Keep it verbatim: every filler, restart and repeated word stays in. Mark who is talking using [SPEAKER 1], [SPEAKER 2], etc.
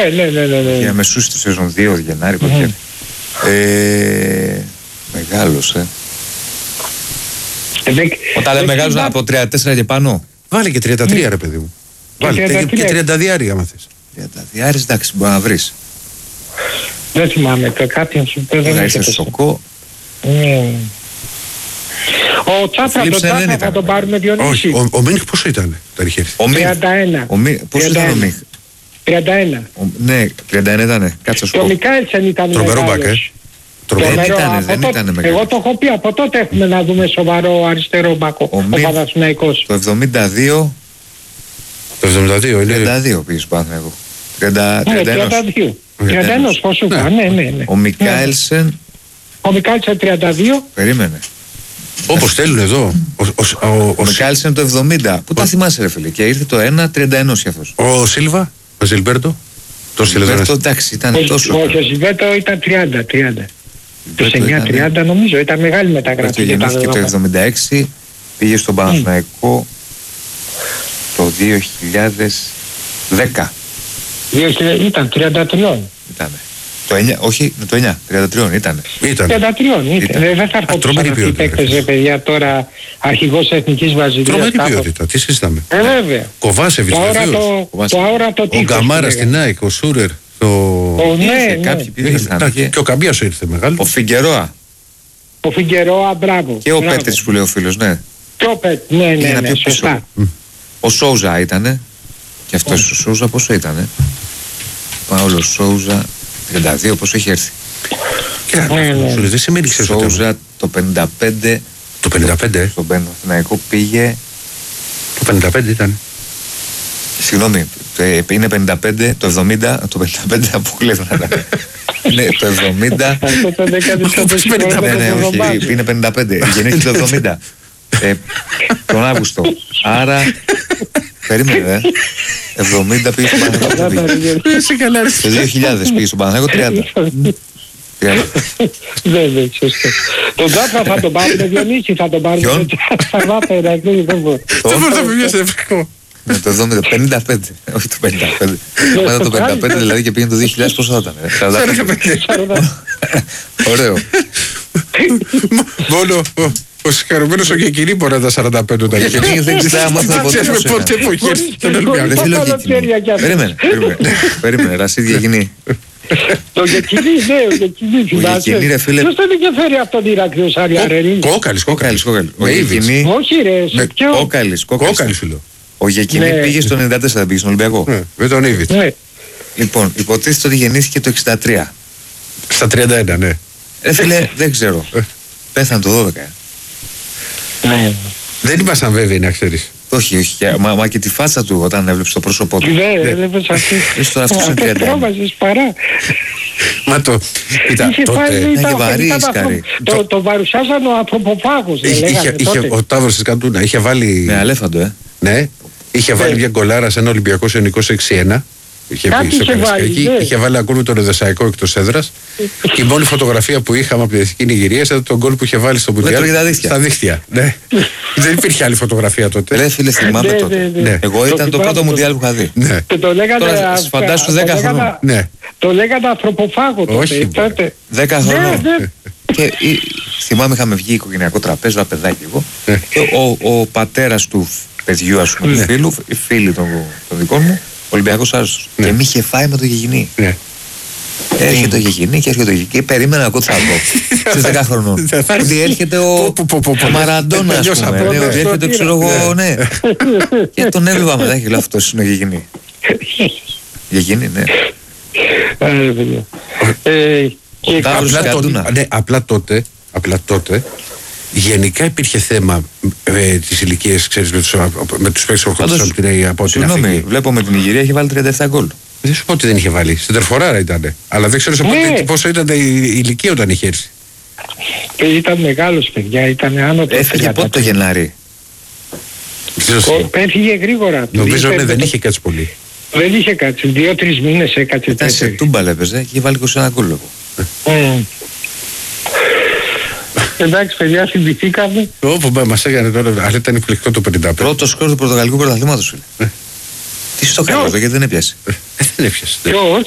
[SPEAKER 1] ναι, ναι, ναι, ναι.
[SPEAKER 2] Για μεσούς του σεζόν δύο Γενάρη, mm-hmm. ε, μεγάλος, ε.
[SPEAKER 1] Δε,
[SPEAKER 2] Όταν λέμε μεγάλος από τριάντα τέσσερα και πάνω.
[SPEAKER 3] Βάλε και τριάντα τρία, ρε παιδί μου. Βάλε και, και τριάντα διάρρη, άμα θες.
[SPEAKER 2] τριάντα διάρρης, εντάξει, μπορεί να βρεις.
[SPEAKER 1] Δεν θυμάμαι, το κάποιον σου δεν
[SPEAKER 2] είναι. Ήρθε Σοκό.
[SPEAKER 1] Ο Τσάπρα, τον Τσάπρα θα τον πάρουμε Διονύση.
[SPEAKER 3] Όχι, ο, ο Μίνχ πόσο ήταν, τα είχε έρθει.
[SPEAKER 1] τριάντα ένα.
[SPEAKER 2] Πόσο ήταν ο Μίνχ?
[SPEAKER 1] τριάντα ένα.
[SPEAKER 2] Ναι, τριάντα ένα ήταν. Κάτσε σου.
[SPEAKER 1] Και ο Μικάελσεν ήταν μεγάλος.
[SPEAKER 2] Δεν ήταν, δεν ήταν μεγάλος.
[SPEAKER 1] Εγώ το έχω πει, από τότε έχουμε να δούμε σοβαρό αριστερό μπακό. Ο Παναθηναϊκός.
[SPEAKER 2] Το εβδομήντα δύο.
[SPEAKER 3] Το εβδομήντα δύο είναι.
[SPEAKER 2] τριάντα δύο πήγες Παναθηναϊκό. τριάντα ένα.
[SPEAKER 1] τριάντα ένα, πώς σου είπα, ναι, ναι, ναι.
[SPEAKER 2] Ο Μικάελσεν.
[SPEAKER 1] Ο Μικάελσεν τριάντα δύο.
[SPEAKER 2] Περίμενε.
[SPEAKER 3] Όπως θέλουν εδώ.
[SPEAKER 2] Ο Μικάελσεν το εβδομήντα. Πού τα θυμάσαι, ρε φίλε? Και ήρθε το ένα τριάντα ένα για αυτός.
[SPEAKER 3] Ο Σίλβα, ο Ζιλμπέρτο.
[SPEAKER 2] Το Ζιλμπέρτο, εντάξει, ήταν τόσο.
[SPEAKER 1] Όχι, ο Ζιλμπέρτο ήταν τριάντα. Το εννιά τριάντα νομίζω, ήταν μεγάλη μεταγραφή.
[SPEAKER 2] Γεννήθηκε το εβδομήντα έξι, πήγε στον Παναθηναϊκό το δύο χιλιάδες δέκα.
[SPEAKER 1] Ήταν τριάντα τρία.
[SPEAKER 2] Ήτανε. Το εννιά, όχι, το εννιά, τριάντα τρία ήτανε.
[SPEAKER 1] τριάντα τρία ήταν. Δεν θα έρχονταν αυτοί οι παίκτες, παιδιά, τώρα αρχηγός Εθνικής Βασιλείας.
[SPEAKER 3] Τρομερή ποιότητα, τι συζητάμε.
[SPEAKER 1] Ε, βέβαια.
[SPEAKER 3] Κοβάσεβιτς βεβαίως.
[SPEAKER 1] Το αόρατο τείχος.
[SPEAKER 3] Ο Γκαμάρα στην ΑΕΚ, ο Σούρερ.
[SPEAKER 1] Ο, ναι, ναι.
[SPEAKER 3] Και ο Καμπίασο ήρθε μεγάλο.
[SPEAKER 2] Ο Φιγκερόα.
[SPEAKER 1] Ο Φιγκερόα, μπράβο.
[SPEAKER 2] Και ο Πέτρης που λέει ο φίλος, ναι.
[SPEAKER 1] Και ο Πέτρης, ναι, ναι, ναι, σωστά.
[SPEAKER 2] Ο Σόουζα ήτανε. Και αυτός ο Σόουζα πόσο ήτανε? Παόλο Σόουζα, τριάντα δύο, πόσο έχει έρθει?
[SPEAKER 3] Δεν σημαίνει ξέρεις.
[SPEAKER 2] Σόουζα το πενήντα πέντε.
[SPEAKER 3] Το πενήντα πέντε.
[SPEAKER 2] Στον Παναθηναϊκό πήγε.
[SPEAKER 3] Το πενήντα πέντε ήταν.
[SPEAKER 2] Συγγνώμη, είναι πενήντα πέντε, το εβδομήντα, το πενήντα πέντε αποκλείεται να ήταν. Ναι, το εβδομήντα. Ναι, ναι, όχι, είναι πενήντα πέντε. Γεννήθηκε το εβδομήντα. Τον Αύγουστο. Άρα, περίμενε, ε. εβδομήντα πήγε στον Παναθηναϊκό. Το δύο χιλιάδες πήγε στον Παναθηναϊκό, τριάντα.
[SPEAKER 1] Δεν δεν σωστό. Τον Τζάπρα θα τον πάρουμε, Διονύση θα τον πάρουμε.
[SPEAKER 2] Ποιον?
[SPEAKER 1] Θα βάπερα, δεν μπορώ.
[SPEAKER 3] Δεν μπορώ να πει ευκαιρικό.
[SPEAKER 2] Ναι, το εβδομήντα, πενήντα πέντε, όχι το πενήντα πέντε. Μετά το πενήντα πέντε δηλαδή και πήγαινε το δύο χιλιάδες, πόσο θα ήταν? σαράντα πέντε. Ωραίο.
[SPEAKER 3] Μόνο ο συγχαρημένος ο Γεκινή μπορεί να τα σαράντα πέντε τα
[SPEAKER 2] Γεκινή δεν ξέρω μάθαμε ποτέ
[SPEAKER 3] ξέρουμε ποτέ που έχει έρθει τον Ολυμπιακό.
[SPEAKER 2] Δεν θέλω Γεκινή. Περίμενε, περίμενε, Ρασίδ Γεκινή.
[SPEAKER 1] Το Γεκινή, ναι, ο Γεκινή θυμάσαι. Ποιος τον είχε φέρει αυτόν τον Ηρακλείο Σάρια Ρερίνη?
[SPEAKER 3] Κόκαλης, κόκαλης.
[SPEAKER 2] Ο Γεκινή.
[SPEAKER 1] Όχι ρε, ποιο?
[SPEAKER 2] Κόκαλης,
[SPEAKER 3] κόκαλης φίλο.
[SPEAKER 2] Ο Γεκινή πήγε στο ενενήντα τέσσερα, πήγε στον Ολυμπιακό.
[SPEAKER 3] Με τον Ήβιτ.
[SPEAKER 2] Λοιπόν, υποτίθεται ότι γεννήθηκε το εξήντα τρία.
[SPEAKER 3] Στα τριάντα ένα, ναι.
[SPEAKER 2] Ε, φίλε, δεν ξέρω. Πέθανε το δώδεκα.
[SPEAKER 3] Δεν ήμασταν βέβαιοι να ξέρεις.
[SPEAKER 2] Όχι, όχι. Μα, μα και τη φάτσα του όταν έβλεψε το πρόσωπό του.
[SPEAKER 1] Ναι, έβλεπες αυτή.
[SPEAKER 2] Ίσως αυτός είναι τριάντα.
[SPEAKER 1] Τρόμαζες παρά.
[SPEAKER 3] Μα το... Κοίτα, τότε...
[SPEAKER 2] Είχε βαρύ σκαρί.
[SPEAKER 1] Το παρουσιάζαν ο ανθρωποφάγος.
[SPEAKER 3] Ο Ταύρος της Καντούνα είχε βάλει...
[SPEAKER 2] Με αλέφαντο, ε.
[SPEAKER 3] Ναι. Είχε βάλει μια γκολάρα σε ένα Ολυμπιακό Ιωνικός έξι ένα. Είχε,
[SPEAKER 1] είχε, βάλει, ναι.
[SPEAKER 3] είχε βάλει ακόμη τον Εδεσσαϊκό εκτός έδρας. Και η μόνη φωτογραφία που είχαμε από την Εθνική Νιγηρία ήταν τον γκολ που είχε βάλει στο Μουντιάλ. Στα δίχτυα. Ναι. Δεν υπήρχε άλλη φωτογραφία τότε.
[SPEAKER 2] Ρε φίλε, θυμάμαι τότε. Ναι. Εγώ ήταν το πρώτο Μουντιάλ που είχα δει.
[SPEAKER 3] Ναι.
[SPEAKER 1] Και το λέγανε.
[SPEAKER 2] Τώρα φαντάσου δέκα χρονών.
[SPEAKER 3] Ναι.
[SPEAKER 1] Το λέγανε ανθρωποφάγο τότε.
[SPEAKER 2] δέκα χρονών. Και θυμάμαι είχαμε βγει οικογενειακό τραπέζι, ένα παιδάκι εγώ. Και ο πατέρα του παιδιού, ας πούμε, φίλου, φίλοι των δικών μου. Ολυμπιακός άρρωστος. Ναι. Και μη είχε φάει με το Γεγινή. Ναι. Έρχεται το Γεγινή και έρχεται το Γεγινή. Και περίμενα εγώ τι θα πω. Στις δέκα χρονών. Ότι έρχεται ο Μαραντόνα, ας πούμε. Ότι έρχεται, ξέρω εγώ, ναι. Και τον έβλεπα μετά και λέω αυτός είναι ο Γεγινή. Γεγινή, ναι. Ο Ταύρος της Καντούνα.
[SPEAKER 3] Ναι, απλά τότε, απλά τότε, γενικά υπήρχε θέμα ε, της ηλικίας, ξέρεις, με τους, με τους παίκτες που ερχόντουσαν από την Αφρική.
[SPEAKER 2] Συγγνώμη, βλέπω με την Νιγηρία είχε βάλει τριάντα επτά γκολ.
[SPEAKER 3] Δεν σου πω ότι δεν είχε βάλει. Στην τερφοράρα ήταν. Αλλά δεν ξέρω σε πότε, πόσο ήταν η, η ηλικία όταν είχε έρθει.
[SPEAKER 1] Ε, ήταν μεγάλος, παιδιά, ήταν άνω το
[SPEAKER 2] έφυγε πότε το Γενάρη?
[SPEAKER 1] Έφυγε γρήγορα.
[SPEAKER 3] Νομίζω ναι, δεν είχε κάτσει πολύ.
[SPEAKER 1] Δεν είχε κάτσει. Δύο-τρεις μήνες έκατσε.
[SPEAKER 2] Ήταν σε τούμπα έπαιζε και είχε βάλει είκοσι ένα γκολ.
[SPEAKER 1] Εντάξει, παιδιά, συμπηθήκαμε.
[SPEAKER 3] Όπου μας έκανε τώρα, αλλά ήταν εκπληκτικό το πενήντα πέντε.
[SPEAKER 2] Πρώτο σκορ του Πορτογαλικού πρωταθλήματος, φίλε. Τι στο κάνω, γιατί δεν έπιασε.
[SPEAKER 3] Δεν έπιασε.